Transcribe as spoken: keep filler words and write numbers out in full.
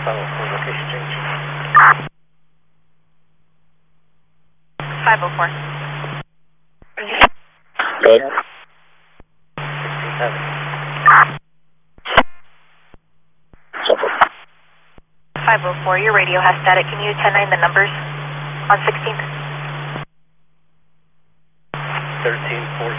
five oh four, location change. five oh four. Good. sixty-seven. five oh four, your radio has static. Can you ten nine the numbers on sixteenth? thirteen forty.